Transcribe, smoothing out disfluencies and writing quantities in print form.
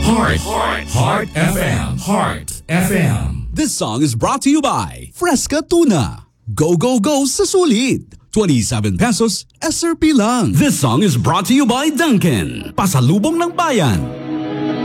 Heart FM. Heart FM. This song is brought to you by Fresca Tuna. Go, go, go sa sulit. 27 pesos SRP lang. This song is brought to you by Dunkin'. Pasalubong ng bayan.